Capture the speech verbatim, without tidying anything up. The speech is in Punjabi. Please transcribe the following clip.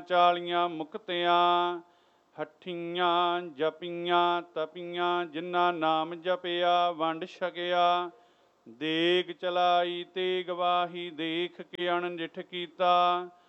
ਚਾਲੀਆਂ ਮੁਕਤਿਆਂ, ਹੱਠੀਆਂ ਜਪੀਆਂ ਤਪੀਆਂ, ਜਿਨ੍ਹਾਂ ਨਾਮ ਜਪਿਆ ਵੰਡ ਛਕਿਆ। ਦੇਗ ਚਲਾਈ ਤੇ ਗਵਾਹੀ, ਦੇਖ ਕੇ ਅਣਡਿੱਠ ਕੀਤਾ।